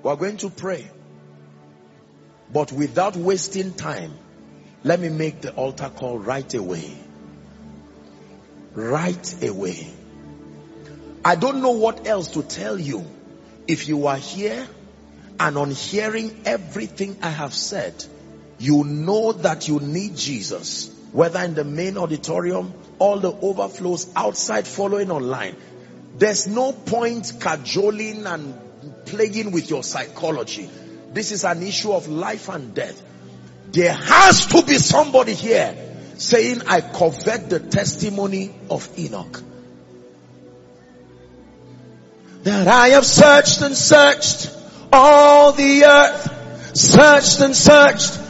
We're going to pray. But without wasting time, let me make the altar call right away. Right away. I don't know what else to tell you. If you are here and on hearing everything I have said, you know that you need Jesus. Whether in the main auditorium, all the overflows outside, following online. There's no point cajoling and playing with your psychology. This is an issue of life and death. There has to be somebody here saying, I covet the testimony of Enoch. That I have searched and searched all the earth, searched and searched